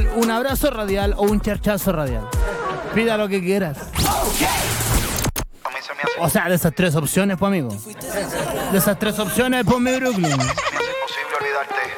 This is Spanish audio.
un abrazo radial o un charchazo radial. Pida lo que quieras. O sea, de esas tres opciones, pues, amigo. De esas tres opciones, pues, mi Brooklyn. Me hace imposible olvidarte.